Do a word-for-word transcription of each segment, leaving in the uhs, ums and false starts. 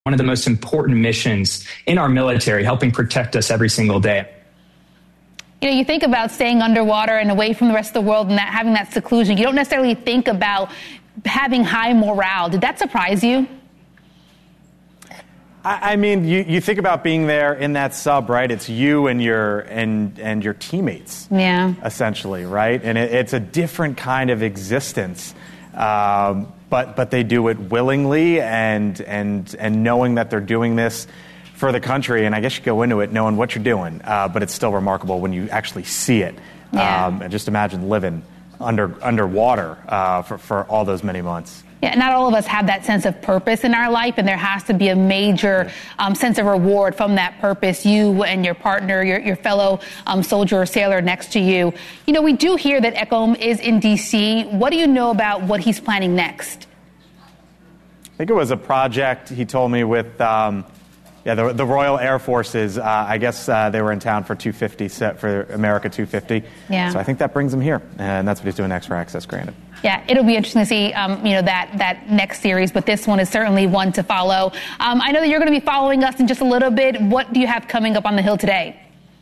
one of the most important missions in our military, helping protect us every single day. You know, you think about staying underwater and away from the rest of the world and that, having that seclusion. You don't necessarily think about having high morale. Did that surprise you? I, I mean, you, you think about being there in that sub, right? It's you and your and and your teammates, yeah, essentially, right? And it, it's a different kind of existence. Um, but but they do it willingly and and and knowing that they're doing this for the country. And I guess you go into it knowing what you're doing, uh, but it's still remarkable when you actually see it. Yeah. Um, and just imagine living under underwater uh, for for all those many months. Yeah, not all of us have that sense of purpose in our life, and there has to be a major um, sense of reward from that purpose. You and your partner, your, your fellow um, soldier or sailor next to you. You know, we do hear that Echolm is in D C. What do you know about what he's planning next? I think it was a project, he told me, with um, yeah the, the Royal Air Forces. Uh, I guess uh, they were in town for two fifty, set for America two fifty. Yeah. So I think that brings him here, and that's what he's doing next for Access Granted. Yeah, it'll be interesting to see, um, you know, that, that next series, but this one is certainly one to follow. Um, I know that you're going to be following us in just a little bit. What do you have coming up on the Hill today?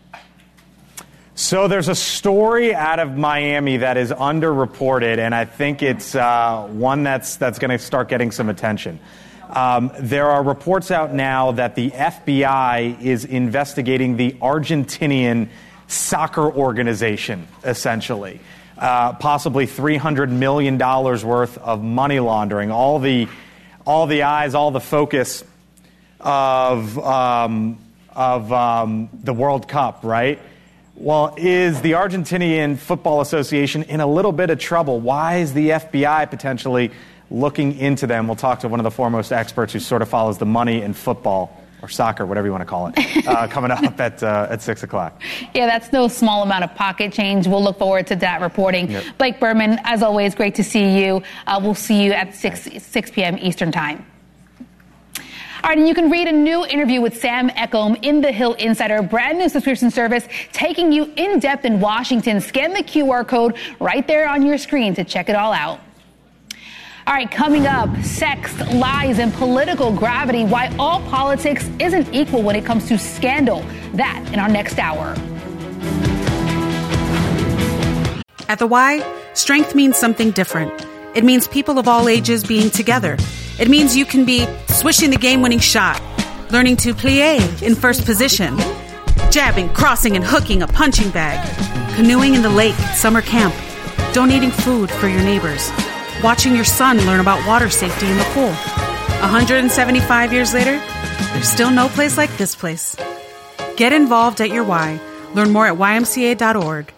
So there's a story out of Miami that is underreported, and I think it's uh, one that's that's going to start getting some attention. Um, there are reports out now that the F B I is investigating the Argentinian soccer organization, essentially. Uh, possibly three hundred million dollars worth of money laundering. All the, all the eyes, all the focus of um, of um, the World Cup, right? Well, is the Argentinian Football Association in a little bit of trouble? Why is the F B I potentially looking into them? We'll talk to one of the foremost experts who sort of follows the money in football. Or soccer, whatever you want to call it, uh, coming up at uh, at six o'clock. Yeah, that's no small amount of pocket change. We'll look forward to that reporting. Yep. Blake Burman, as always, great to see you. Uh, we'll see you at six p.m. Eastern Time. All right, and you can read a new interview with Sam Echolm in The Hill Insider, brand new subscription service taking you in depth in Washington. Scan the Q R code right there on your screen to check it all out. All right, coming up, sex, lies, and political gravity, why all politics isn't equal when it comes to scandal. That in our next hour. At the Y, strength means something different. It means people of all ages being together. It means you can be swishing the game-winning shot, learning to plie in first position, jabbing, crossing, and hooking a punching bag, canoeing in the lake at summer camp, donating food for your neighbors, watching your son learn about water safety in the pool. one hundred seventy-five years later, there's still no place like this place. Get involved at your Y. Learn more at Y M C A dot org.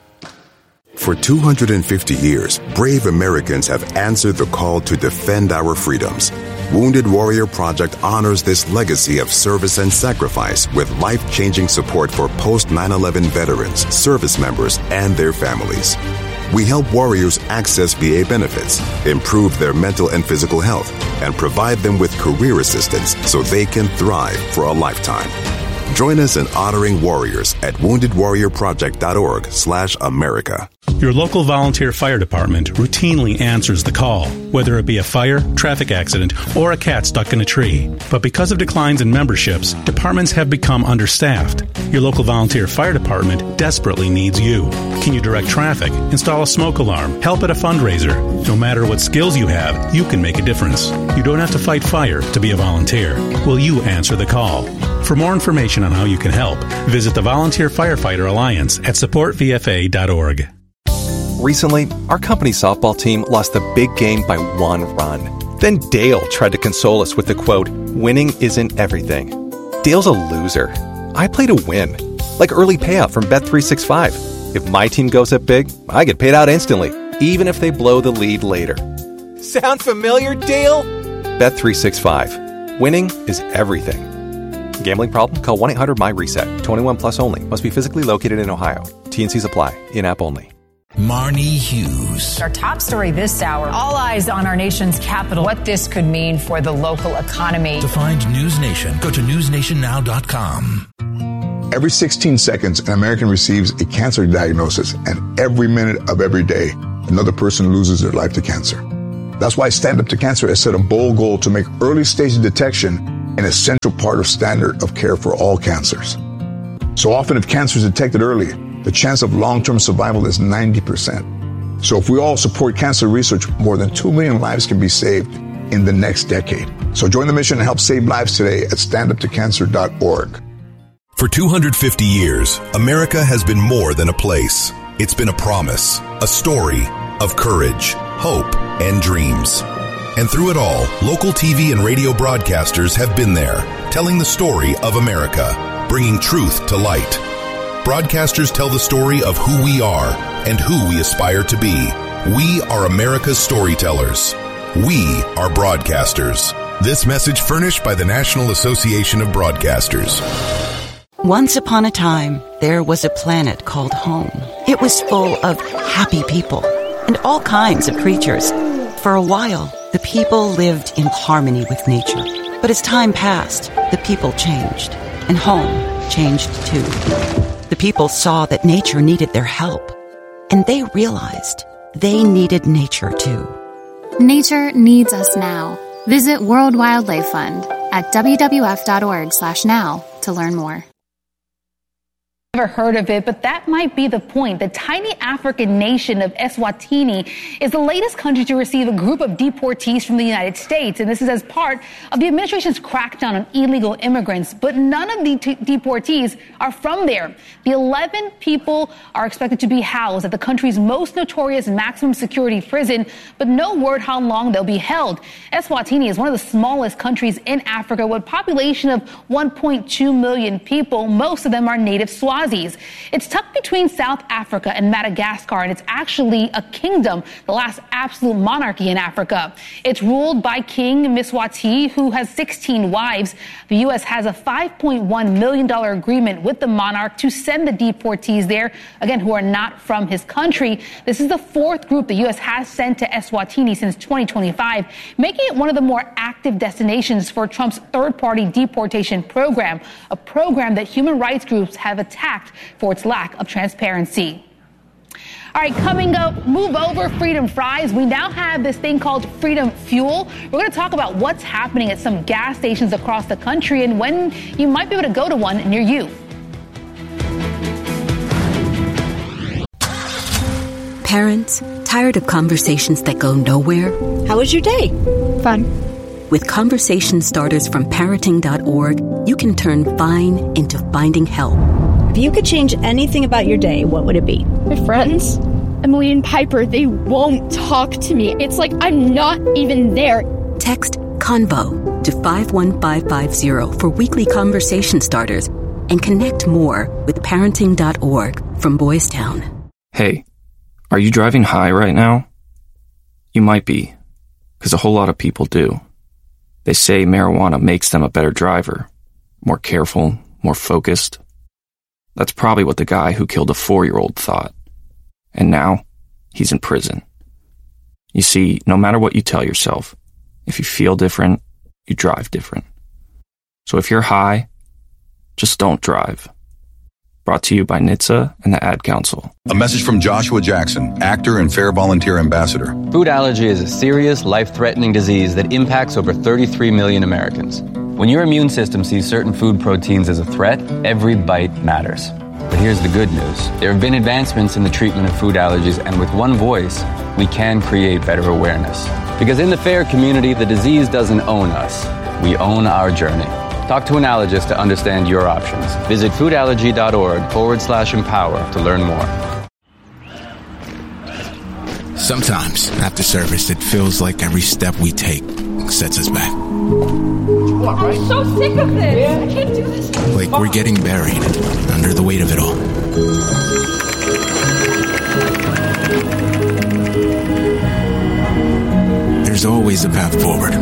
For two hundred fifty years, brave Americans have answered the call to defend our freedoms. Wounded Warrior Project honors this legacy of service and sacrifice with life-changing support for post nine eleven veterans, service members, and their families. We help warriors access V A benefits, improve their mental and physical health, and provide them with career assistance so they can thrive for a lifetime. Join us in honoring warriors at wounded warrior project dot org slash America. Your local volunteer fire department routinely answers the call, whether it be a fire, traffic accident, or a cat stuck in a tree. But because of declines in memberships, departments have become understaffed. Your local volunteer fire department desperately needs you. Can you direct traffic, install a smoke alarm, help at a fundraiser? No matter what skills you have, you can make a difference. You don't have to fight fire to be a volunteer. Will you answer the call? For more information on how you can help, visit the Volunteer Firefighter Alliance at support v f a dot org. Recently, our company softball team lost the big game by one run. Then Dale tried to console us with the quote, "Winning isn't everything." Dale's a loser. I play to win. Like early payout from Bet three sixty-five. If my team goes up big, I get paid out instantly, even if they blow the lead later. Sound familiar, Dale? Bet three sixty-five. Winning is everything. Gambling problem? Call one eight hundred M Y reset. twenty-one plus only. Must be physically located in Ohio. T and Cs apply. In-app only. Marnie Hughes. Our top story this hour, all eyes on our nation's capital, what this could mean for the local economy. To find News Nation, go to news nation now dot com. Every sixteen seconds, an American receives a cancer diagnosis, and every minute of every day, another person loses their life to cancer. That's why Stand Up to Cancer has set a bold goal to make early stage detection an essential part of standard of care for all cancers. So often if cancer is detected early, the chance of long-term survival is ninety percent. So if we all support cancer research, more than two million lives can be saved in the next decade. So join the mission and help save lives today at stand up to cancer dot org. For two hundred fifty years, America has been more than a place. It's been a promise, a story of courage, hope, and dreams. And through it all, local T V and radio broadcasters have been there, telling the story of America, bringing truth to light. Broadcasters tell the story of who we are and who we aspire to be. We are America's storytellers. We are broadcasters. This message furnished by the National Association of Broadcasters. Once upon a time, there was a planet called home. It was full of happy people and all kinds of creatures. For a while, the people lived in harmony with nature. But as time passed, the people changed, and home changed too. The people saw that nature needed their help, and they realized they needed nature too. Nature needs us now. Visit World Wildlife Fund at w w f dot org slash now to learn more. Never heard of it, but that might be the point. The tiny African nation of Eswatini is the latest country to receive a group of deportees from the United States, and this is as part of the administration's crackdown on illegal immigrants. But none of the t- deportees are from there. The eleven people are expected to be housed at the country's most notorious maximum security prison, but no word how long they'll be held. Eswatini is one of the smallest countries in Africa with a population of one point two million people. Most of them are native Swahili. It's tucked between South Africa and Madagascar, and it's actually a kingdom, the last absolute monarchy in Africa. It's ruled by King Mswati, who has sixteen wives. The U S has a five point one million dollars agreement with the monarch to send the deportees there, again, who are not from his country. This is the fourth group the U S has sent to Eswatini since twenty twenty-five, making it one of the more active destinations for Trump's third-party deportation program, a program that human rights groups have attacked for its lack of transparency. All right, coming up, move over Freedom Fries. We now have this thing called Freedom Fuel. We're going to talk about what's happening at some gas stations across the country and when you might be able to go to one near you. Parents, tired of conversations that go nowhere? How was your day? Fun. With conversation starters from parenting dot org, you can turn fine into finding help. If you could change anything about your day, what would it be? My friends, Emily and Piper, they won't talk to me. It's like I'm not even there. Text CONVO to five one five five zero for weekly conversation starters and connect more with parenting dot org from Boys Town. Hey, are you driving high right now? You might be, because a whole lot of people do. They say marijuana makes them a better driver, more careful, more focused. That's probably what the guy who killed a four-year-old thought. And now, he's in prison. You see, no matter what you tell yourself, if you feel different, you drive different. So if you're high, just don't drive. Brought to you by N H T S A and the Ad Council. A message from Joshua Jackson, actor and Fair Volunteer Ambassador. Food allergy is a serious, life-threatening disease that impacts over thirty-three million Americans. When your immune system sees certain food proteins as a threat, every bite matters. But here's the good news. There have been advancements in the treatment of food allergies, and with one voice, we can create better awareness. Because in the FAIR community, the disease doesn't own us. We own our journey. Talk to an allergist to understand your options. Visit foodallergy.org forward slash empower to learn more. Sometimes, after service, it feels like every step we take sets us back. I'm so sick of this. I can't do this. Like we're getting buried under the weight of it all. There's always a path forward.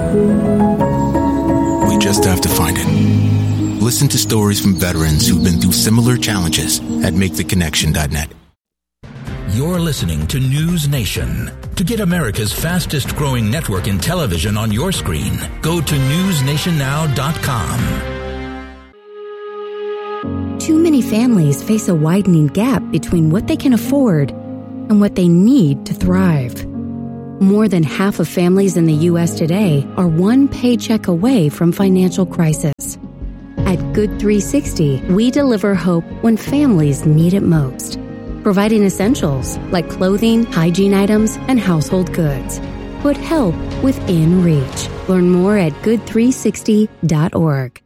We just have to find it. Listen to stories from veterans who've been through similar challenges at make the connection dot net. You're listening to News Nation. To get America's fastest growing network in television on your screen, go to news nation now dot com. Too many families face a widening gap between what they can afford and what they need to thrive. More than half of families in the U S today are one paycheck away from financial crisis. At Good three sixty, we deliver hope when families need it most, providing essentials like clothing, hygiene items, and household goods. Put help within reach. Learn more at good three sixty dot org.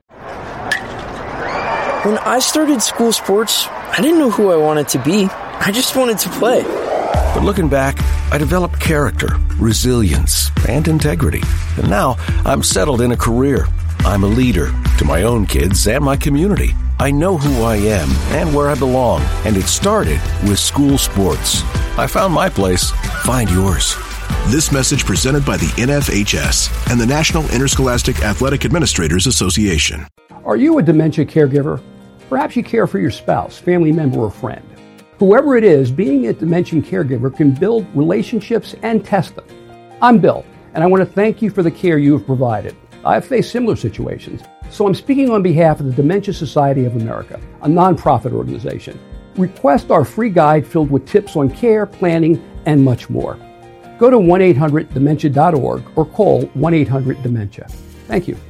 When I started school sports, I didn't know who I wanted to be. I just wanted to play. But looking back, I developed character, resilience, and integrity. And now I'm settled in a career. I'm a leader to my own kids and my community. I know who I am and where I belong, and it started with school sports. I found my place. Find yours. This message presented by the N F H S and the National Interscholastic Athletic Administrators Association. Are you a dementia caregiver? Perhaps you care for your spouse, family member, or friend. Whoever it is, being a dementia caregiver can build relationships and test them. I'm Bill, and I want to thank you for the care you have provided. I've faced similar situations, so I'm speaking on behalf of the Dementia Society of America, a nonprofit organization. Request our free guide filled with tips on care, planning, and much more. Go to one eight hundred dementia dot org or call one eight hundred dementia. Thank you.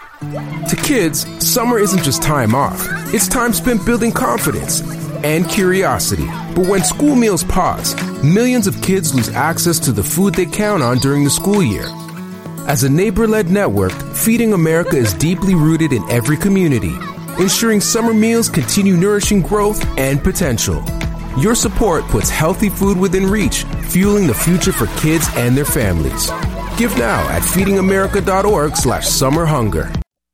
To kids, summer isn't just time off. It's time spent building confidence and curiosity. But when school meals pause, millions of kids lose access to the food they count on during the school year. As a neighbor-led network, Feeding America is deeply rooted in every community, ensuring summer meals continue nourishing growth and potential. Your support puts healthy food within reach, fueling the future for kids and their families. Give now at feeding america dot org slash summer hunger.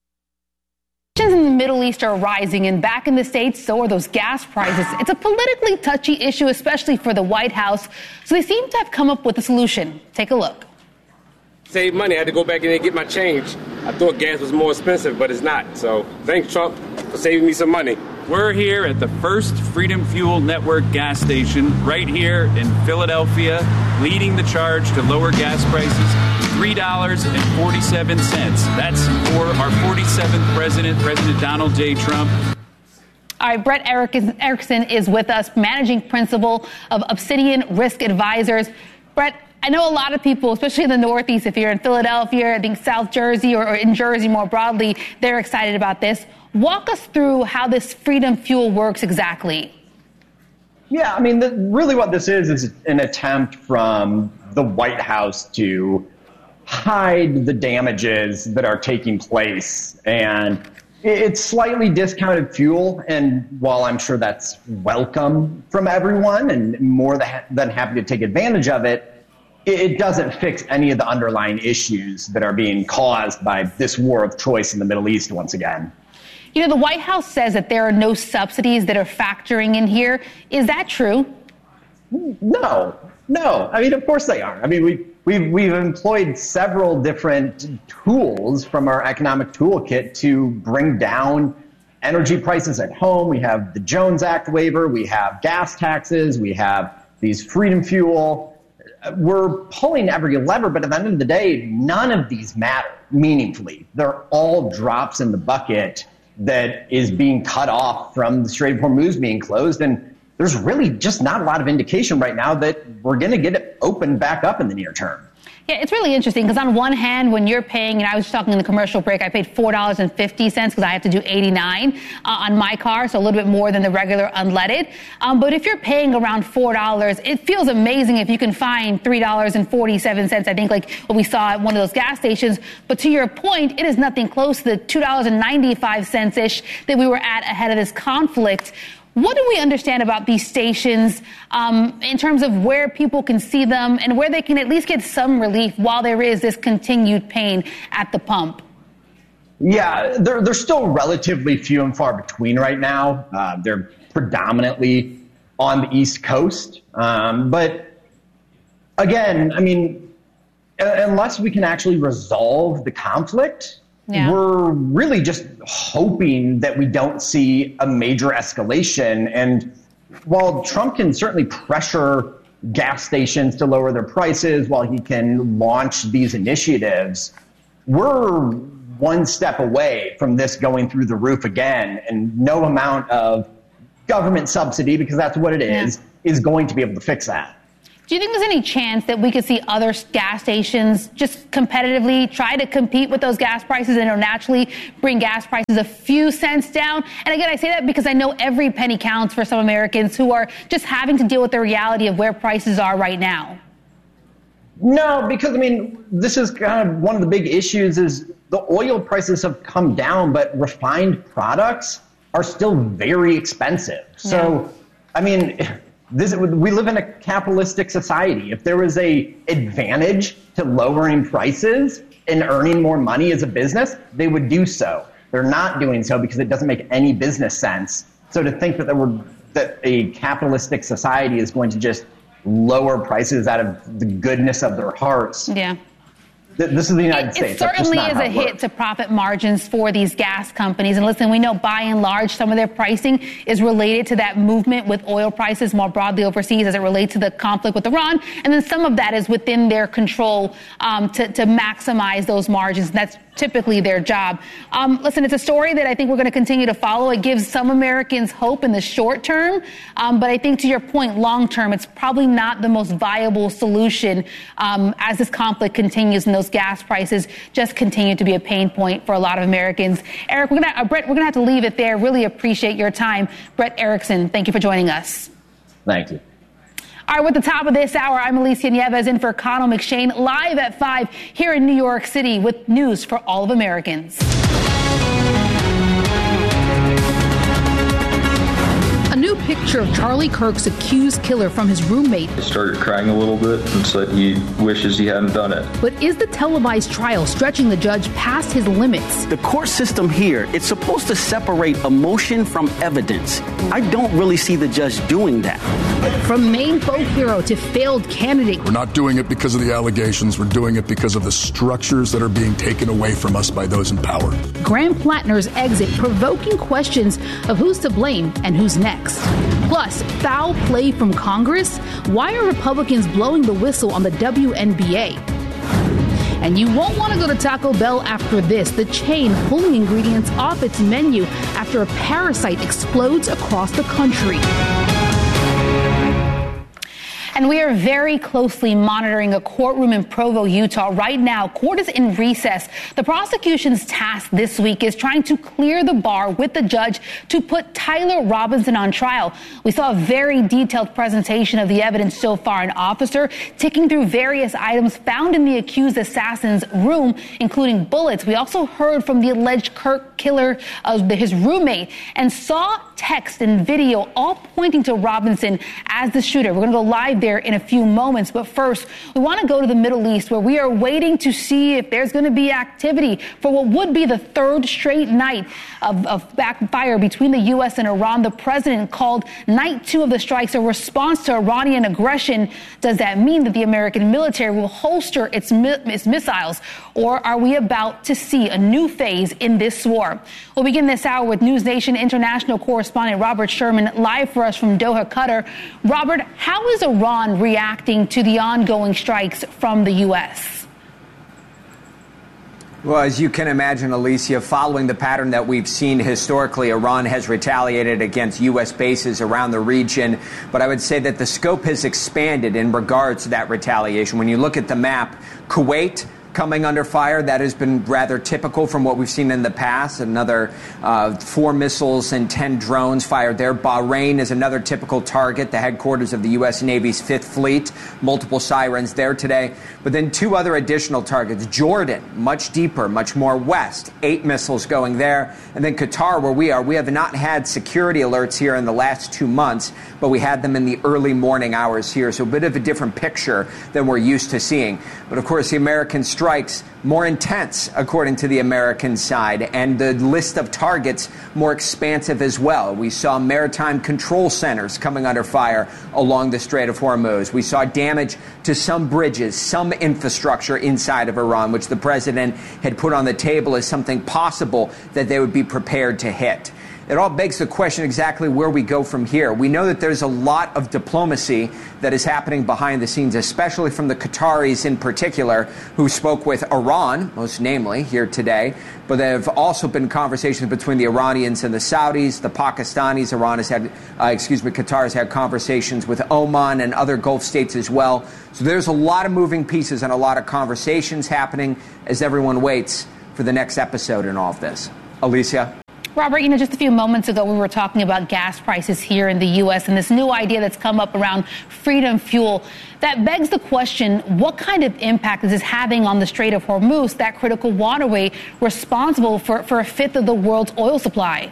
Tensions in the Middle East are rising, and back in the States, so are those gas prices. It's a politically touchy issue, especially for the White House, so they seem to have come up with a solution. Take a look. Save money. I had to go back in and get my change. I thought gas was more expensive, but it's not. So thanks, Trump, for saving me some money. We're here at the first Freedom Fuel Network gas station right here in Philadelphia, leading the charge to lower gas prices, three dollars and forty-seven cents. That's for our forty-seventh president, President Donald J. Trump. All right, Brett Erickson is with us, managing principal of Obsidian Risk Advisors. Brett, I know a lot of people, especially in the Northeast, if you're in Philadelphia, I think South Jersey or, or in Jersey more broadly, they're excited about this. Walk us through how this Freedom Fuel works exactly. Yeah, I mean, the, really what this is is an attempt from the White House to hide the damages that are taking place. And it's slightly discounted fuel. And while I'm sure that's welcome from everyone and more than happy to take advantage of it, it doesn't fix any of the underlying issues that are being caused by this war of choice in the Middle East once again. You know, the White House says that there are no subsidies that are factoring in here. Is that true? No, no. I mean, of course they are. I mean, we, we've, we've employed several different tools from our economic toolkit to bring down energy prices at home. We have the Jones Act waiver. We have gas taxes. We have these Freedom Fuel. We're pulling every lever, but at the end of the day, none of these matter meaningfully. They're all drops in the bucket that is being cut off from the Strait of Hormuz being closed. And there's really just not a lot of indication right now that we're going to get it opened back up in the near term. Yeah, it's really interesting because on one hand, when you're paying, and I was talking in the commercial break, I paid four dollars and fifty cents because I have to do eighty-nine uh, on my car, so a little bit more than the regular unleaded. Um, but if you're paying around four dollars, it feels amazing if you can find three dollars and forty-seven cents, I think, like what we saw at one of those gas stations. But to your point, it is nothing close to the two dollars and ninety-five cents-ish that we were at ahead of this conflict. What do we understand about these stations um, in terms of where people can see them and where they can at least get some relief while there is this continued pain at the pump? Yeah, they're, they're still relatively few and far between right now. Uh, they're predominantly on the East Coast. Um, but again, I mean, unless we can actually resolve the conflict, yeah. We're really just hoping that we don't see a major escalation. And while Trump can certainly pressure gas stations to lower their prices, while he can launch these initiatives, we're one step away from this going through the roof again. And no amount of government subsidy, because that's what it is, yeah. is going to be able to fix that. Do you think there's any chance that we could see other gas stations just competitively try to compete with those gas prices and it'll naturally bring gas prices a few cents down? And again, I say that because I know every penny counts for some Americans who are just having to deal with the reality of where prices are right now. No, because, I mean, this is kind of one of the big issues is the oil prices have come down, but refined products are still very expensive. So, yeah. I mean, this, we live in a capitalistic society. If there was a advantage to lowering prices and earning more money as a business, they would do so. They're not doing so because it doesn't make any business sense. So to think that there were, that a capitalistic society is going to just lower prices out of the goodness of their hearts. Yeah. This is the United it, States. It certainly is a hit to profit margins for these gas companies. And listen, we know by and large some of their pricing is related to that movement with oil prices more broadly overseas as it relates to the conflict with Iran. And then some of that is within their control um, to, to maximize those margins. That's typically their job. Um, listen, it's a story that I think we're going to continue to follow. It gives some Americans hope in the short term. Um, but I think to your point, long term, it's probably not the most viable solution um, as this conflict continues and those gas prices just continue to be a pain point for a lot of Americans. Eric, we're gonna, uh, Brett, we're going to have to leave it there. Really appreciate your time. Brett Erickson, thank you for joining us. Thank you. All right, we're at the top of this hour. I'm Alicia Nieves in for Connell McShane, live at five here in New York City with news for all of Americans. A new picture of Charlie Kirk's accused killer from his roommate. He started crying a little bit and said he wishes he hadn't done it. But is the televised trial stretching the judge past his limits? The court system here, it's supposed to separate emotion from evidence. I don't really see the judge doing that. From main folk hero to failed candidate. We're not doing it because of the allegations. We're doing it because of the structures that are being taken away from us by those in power. Graham Plattner's exit provoking questions of who's to blame and who's next. Plus, foul play from Congress? Why are Republicans blowing the whistle on the W N B A? And you won't want to go to Taco Bell after this. The chain pulling ingredients off its menu after a parasite explodes across the country. And we are very closely monitoring a courtroom in Provo, Utah. Right now, court is in recess. The prosecution's task this week is trying to clear the bar with the judge to put Tyler Robinson on trial. We saw a very detailed presentation of the evidence so far. An officer ticking through various items found in the accused assassin's room, including bullets. We also heard from the alleged Kirk killer, uh, his roommate, and saw text and video all pointing to Robinson as the shooter. We're going to go live there in a few moments. But first, we want to go to the Middle East, where we are waiting to see if there's going to be activity for what would be the third straight night of, of backfire between the U S and Iran. The president called night two of the strikes a response to Iranian aggression. Does that mean that the American military will holster its, its missiles? Or are we about to see a new phase in this war? We'll begin this hour with News Nation international correspondent Robert Sherman, live for us from Doha, Qatar. Robert, how is Iran reacting to the ongoing strikes from the U S? Well, as you can imagine, Alicia, following the pattern that we've seen historically, Iran has retaliated against U S bases around the region. But I would say that the scope has expanded in regards to that retaliation. When you look at the map, Kuwait coming under fire. That has been rather typical from what we've seen in the past. Another uh, four missiles and ten drones fired there. Bahrain is another typical target, the headquarters of the U S Navy's Fifth Fleet. Multiple sirens there today. But then two other additional targets. Jordan, much deeper, much more west. Eight missiles going there. And then Qatar, where we are. We have not had security alerts here in the last two months, but we had them in the early morning hours here. So a bit of a different picture than we're used to seeing. But of course, the American strikes more intense, according to the American side, and the list of targets more expansive as well. We saw maritime control centers coming under fire along the Strait of Hormuz. We saw damage to some bridges, some infrastructure inside of Iran, which the president had put on the table as something possible that they would be prepared to hit. it all begs the question exactly where we go from here. We know that there's a lot of diplomacy that is happening behind the scenes, especially from the Qataris in particular, who spoke with Iran, most namely, here today. But there have also been conversations between the Iranians and the Saudis, the Pakistanis. Iran has had, uh, excuse me, Qatar has had conversations with Oman and other Gulf states as well. So there's a lot of moving pieces and a lot of conversations happening as everyone waits for the next episode in all of this. Alicia? Robert, you know, just a few moments ago, we were talking about gas prices here in the U S and this new idea that's come up around Freedom Fuel. That begs the question, what kind of impact is this having on the Strait of Hormuz, that critical waterway responsible for, for a fifth of the world's oil supply?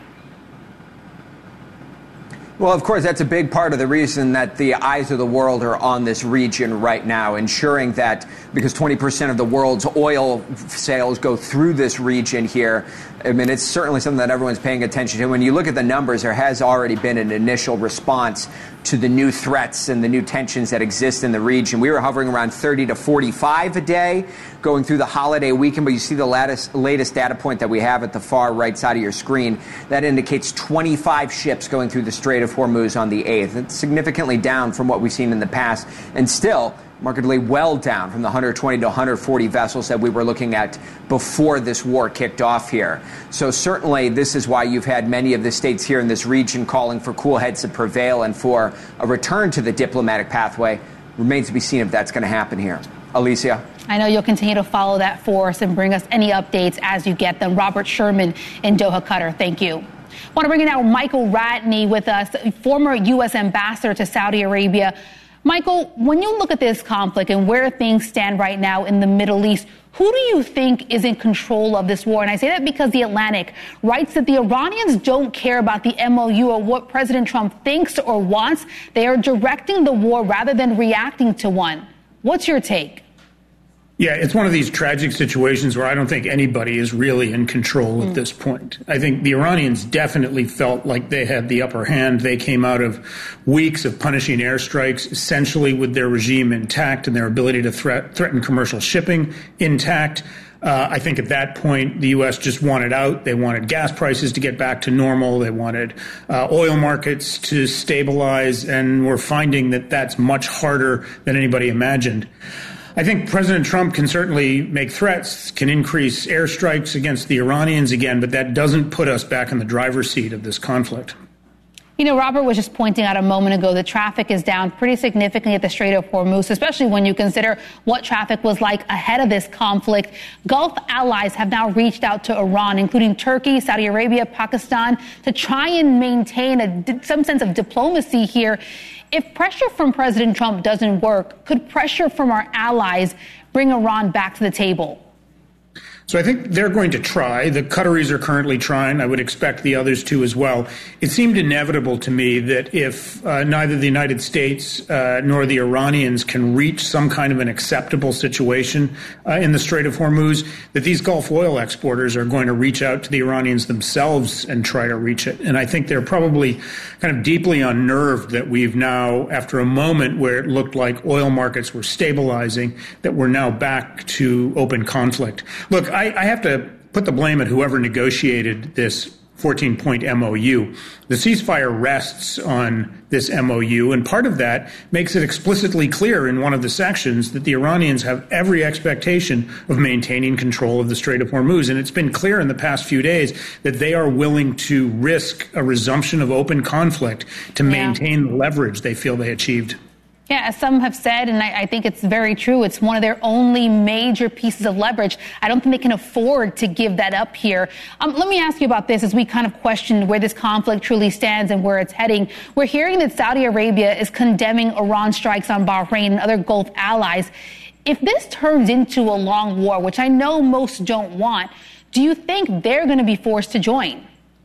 Well, of course, that's a big part of the reason that the eyes of the world are on this region right now, ensuring that because twenty percent of the world's oil sales go through this region here. I mean, it's certainly something that everyone's paying attention to. When you look at the numbers, there has already been an initial response to the new threats and the new tensions that exist in the region. We were hovering around thirty to forty-five a day going through the holiday weekend, but you see the latest, latest data point that we have at the far right side of your screen. That indicates twenty-five ships going through the Strait of Hormuz on the eighth. It's significantly down from what we've seen in the past, and still markedly well down from the one hundred twenty to one hundred forty vessels that we were looking at before this war kicked off here. So certainly this is why you've had many of the states here in this region calling for cool heads to prevail and for a return to the diplomatic pathway. Remains to be seen if that's going to happen here. Alicia? I know you'll continue to follow that for us and bring us any updates as you get them. Robert Sherman in Doha, Qatar. Thank you. I want to bring in now Michael Ratney with us, former U S ambassador to Saudi Arabia. Michael, when you look at this conflict and where things stand right now in the Middle East, who do you think is in control of this war? And I say that because The Atlantic writes that the Iranians don't care about the M O U or what President Trump thinks or wants. They are directing the war rather than reacting to one. What's your take? Yeah, it's one of these tragic situations where I don't think anybody is really in control at mm. this point. I think the Iranians definitely felt like they had the upper hand. They came out of weeks of punishing airstrikes, essentially with their regime intact and their ability to threat, threaten commercial shipping intact. Uh, I think at that point, the U S just wanted out. They wanted gas prices to get back to normal. They wanted uh, oil markets to stabilize. And we're finding that that's much harder than anybody imagined. I think President Trump can certainly make threats, can increase airstrikes against the Iranians again, but that doesn't put us back in the driver's seat of this conflict. You know, Robert was just pointing out a moment ago that traffic is down pretty significantly at the Strait of Hormuz, especially when you consider what traffic was like ahead of this conflict. Gulf allies have now reached out to Iran, including Turkey, Saudi Arabia, Pakistan, to try and maintain a, some sense of diplomacy here. If pressure from President Trump doesn't work, could pressure from our allies bring Iran back to the table? So I think they're going to try. The Qataris are currently trying. I would expect the others to as well. It seemed inevitable to me that if uh, neither the United States uh, nor the Iranians can reach some kind of an acceptable situation uh, in the Strait of Hormuz, that these Gulf oil exporters are going to reach out to the Iranians themselves and try to reach it. And I think they're probably kind of deeply unnerved that we've now, after a moment where it looked like oil markets were stabilizing, that we're now back to open conflict. Look, I, I have to put the blame at whoever negotiated this fourteen-point M O U. The ceasefire rests on this M O U, and part of that makes it explicitly clear in one of the sections that the Iranians have every expectation of maintaining control of the Strait of Hormuz. And it's been clear in the past few days that they are willing to risk a resumption of open conflict to yeah. maintain the leverage they feel they achieved. Yeah, as some have said, and I, I think it's very true, it's one of their only major pieces of leverage. I don't think they can afford to give that up here. Um, let me ask you about this as we kind of question where this conflict truly stands and where it's heading. We're hearing that Saudi Arabia is condemning Iran strikes on Bahrain and other Gulf allies. If this turns into a long war, which I know most don't want, do you think they're going to be forced to join?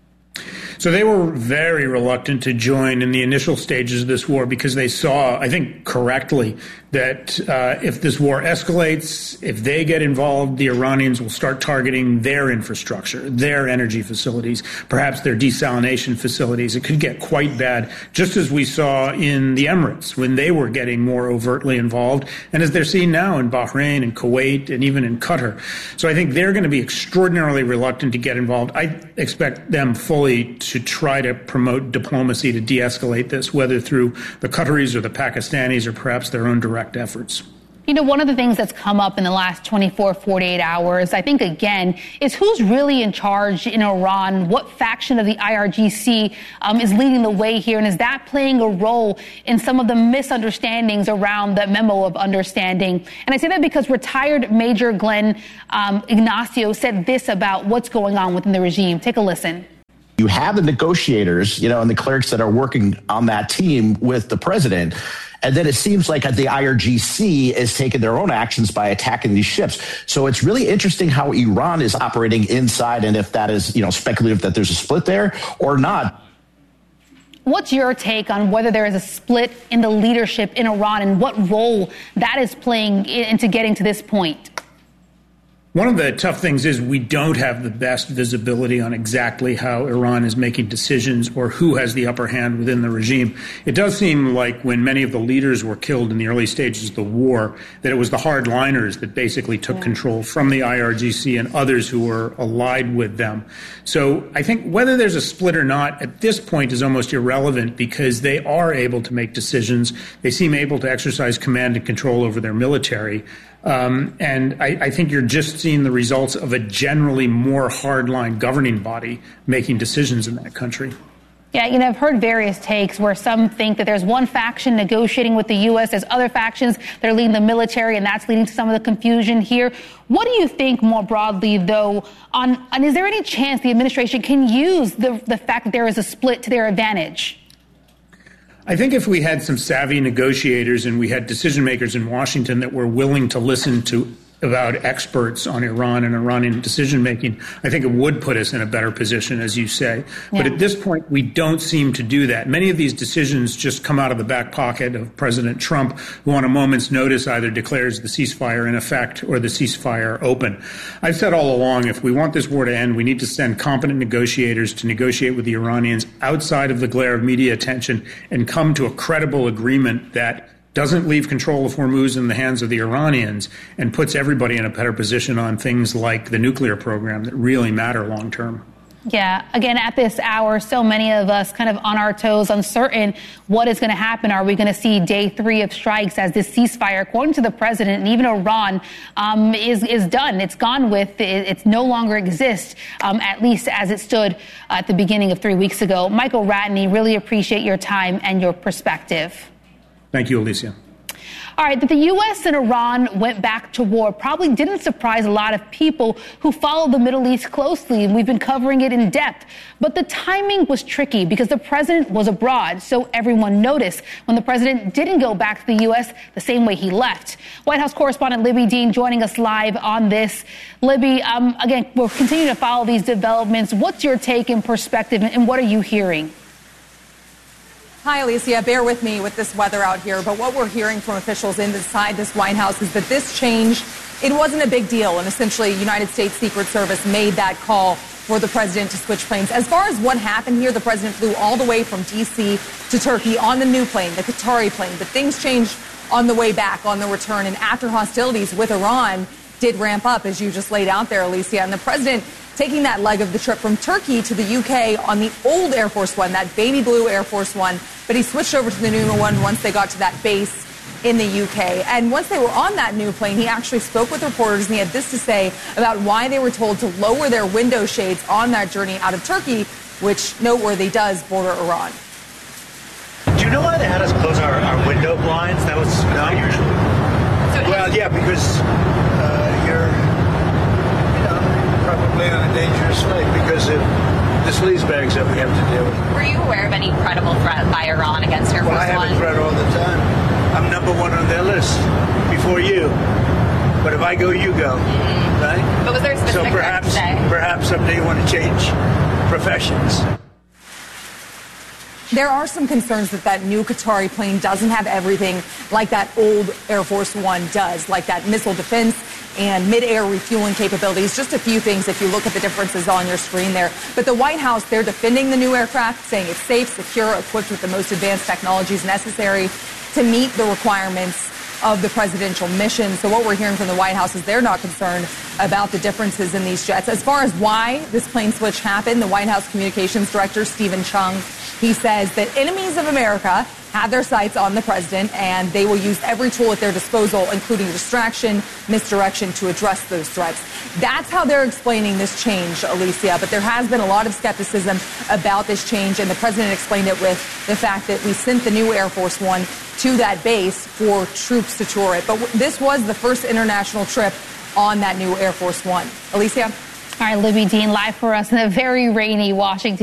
So they were very reluctant to join in the initial stages of this war because they saw, I think correctly, that uh, if this war escalates, if they get involved, the Iranians will start targeting their infrastructure, their energy facilities, perhaps their desalination facilities. It could get quite bad, just as we saw in the Emirates when they were getting more overtly involved, and as they're seeing now in Bahrain and Kuwait and even in Qatar. So I think they're going to be extraordinarily reluctant to get involved. I expect them fully to to try to promote diplomacy to de-escalate this, whether through the Qataris or the Pakistanis or perhaps their own direct efforts. You know, one of the things that's come up in the last twenty-four, forty-eight hours, I think, again, is who's really in charge in Iran? What faction of the I R G C um, is leading the way here? And is that playing a role in some of the misunderstandings around the memo of understanding? And I say that because retired Major Glenn um, Ignacio said this about what's going on within the regime. Take a listen. You have the negotiators, you know, and the clerics that are working on that team with the president. And then it seems like the I R G C is taking their own actions by attacking these ships. So it's really interesting how Iran is operating inside, and if that is, you know, speculative that there's a split there or not. What's your take on whether there is a split in the leadership in Iran and what role that is playing into getting to this point? One of the tough things is we don't have the best visibility on exactly how Iran is making decisions or who has the upper hand within the regime. It does seem like when many of the leaders were killed in the early stages of the war, that it was the hardliners that basically took yeah. control from the I R G C and others who were allied with them. So I think whether there's a split or not at this point is almost irrelevant because they are able to make decisions. They seem able to exercise command and control over their military. Um, and I, I think you're just seeing the results of a generally more hardline governing body making decisions in that country. Yeah, you know, I've heard various takes where some think that there's one faction negotiating with the U S, there's other factions that are leading the military, and that's leading to some of the confusion here. What do you think more broadly, though, on, and is there any chance the administration can use the, the fact that there is a split to their advantage? I think if we had some savvy negotiators and we had decision makers in Washington that were willing to listen to about experts on Iran and Iranian decision making, I think it would put us in a better position, as you say. Yeah. But at this point, we don't seem to do that. Many of these decisions just come out of the back pocket of President Trump, who on a moment's notice either declares the ceasefire in effect or the ceasefire open. I've said all along, if we want this war to end, we need to send competent negotiators to negotiate with the Iranians outside of the glare of media attention and come to a credible agreement that doesn't leave control of Hormuz in the hands of the Iranians and puts everybody in a better position on things like the nuclear program that really matter long term. Yeah, again, at this hour, so many of us kind of on our toes, uncertain what is going to happen. Are we going to see day three of strikes as this ceasefire, according to the president and even Iran, um, is, is done? It's gone with, it, it's no longer exists, um, at least as it stood at the beginning of three weeks ago. Michael Ratney, really appreciate your time and your perspective. Thank you, Alicia. All right, that the U S and Iran went back to war probably didn't surprise a lot of people who follow the Middle East closely, and we've been covering it in depth. But the timing was tricky because the president was abroad, so everyone noticed when the president didn't go back to the U S the same way he left. White House correspondent Libby Dean joining us live on this. Libby, um, again, we'll continue to follow these developments. What's your take and perspective, and what are you hearing? Hi, Alicia. Bear with me with this weather out here, but what we're hearing from officials inside this White House is that this change, it wasn't a big deal, and essentially United States Secret Service made that call for the president to switch planes. As far as what happened here, the president flew all the way from D C to Turkey on the new plane, the Qatari plane, but things changed on the way back, on the return, and after hostilities with Iran did ramp up, as you just laid out there, Alicia, and the president taking that leg of the trip from Turkey to the U K on the old Air Force One, that baby blue Air Force One, but he switched over to the newer one once they got to that base in the U K. And once they were on that new plane, he actually spoke with reporters, and he had this to say about why they were told to lower their window shades on that journey out of Turkey, which, noteworthy, does border Iran. Do you know why they had us close our, our window blinds? That was not usual. So well, yeah, because uh, you're... probably on a dangerous way because of the sleaze bags that we have to deal with. Were you aware of any credible threat by Iran against Air Force One? Well, I have a threat all the time. I'm number one on their list before you. But if I go, you go, mm-hmm. right? But was there a specific so perhaps, threat today? Perhaps someday you want to change professions. There are some concerns that that new Qatari plane doesn't have everything like that old Air Force One does, like that missile defense and mid-air refueling capabilities. Just a few things if you look at the differences on your screen there. But the White House, they're defending the new aircraft, saying it's safe, secure, equipped with the most advanced technologies necessary to meet the requirements of the presidential mission. So what we're hearing from the White House is they're not concerned about the differences in these jets. As far as why this plane switch happened, the White House Communications Director, Stephen Chung, he says that enemies of America have their sights on the president, and they will use every tool at their disposal, including distraction, misdirection, to address those threats. That's how they're explaining this change, Alicia. But there has been a lot of skepticism about this change, and the president explained it with the fact that we sent the new Air Force One to that base for troops to tour it. But w- this was the first international trip on that new Air Force One. Alicia? All right, Libby Dean live for us in a very rainy Washington.